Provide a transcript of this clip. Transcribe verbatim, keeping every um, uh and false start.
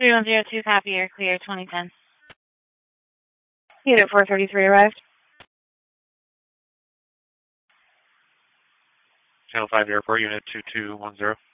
three one zero two, copy, you're clear, twenty ten. Unit four thirty-three arrived. Channel five Airport, Unit two two one zero.